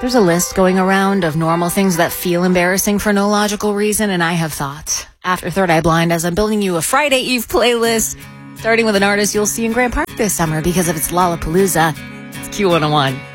There's a list going around of normal things that feel embarrassing for no logical reason, and I have thought, after Third Eye Blind, as I'm building you a Friday Eve playlist, starting with an artist you'll see in Grant Park this summer because of its Lollapalooza. It's Q101.